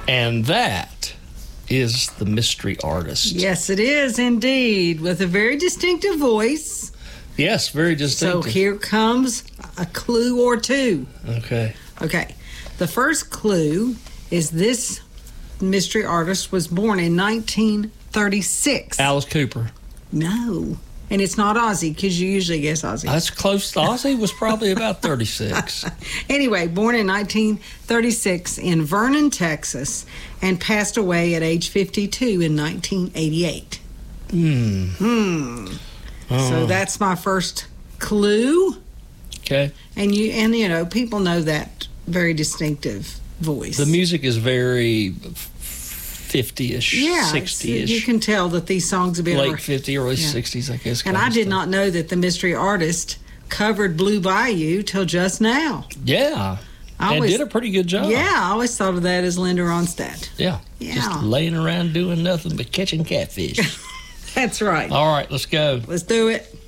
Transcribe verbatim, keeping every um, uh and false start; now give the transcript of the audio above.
And that is the mystery artist. Yes, it is indeed, with a very distinctive voice. Yes, very distinctive. So here comes a clue or two. Okay. Okay. The first clue is this mystery artist was born in nineteen thirty-six. Alice Cooper. No. And it's not Ozzy, because you usually guess Ozzy. That's close. Ozzy was probably about thirty-six. Anyway, born in nineteen thirty-six in Vernon, Texas, and passed away at age fifty-two in nineteen eighty-eight. Hmm. Hmm. Oh. So that's my first clue. Okay. And you and you know, people know that very distinctive voice. The music is very fifty-ish, yeah, sixty-ish. You can tell that these songs have been late around. fifties, early Yeah. sixties, I guess. And I did stuff. not know that the mystery artist covered Blue Bayou till just now. Yeah. I and always, did a pretty good job. Yeah, I always thought of that as Linda Ronstadt. Yeah. Yeah. Just laying around doing nothing but catching catfish. That's right. All right, let's go. Let's do it.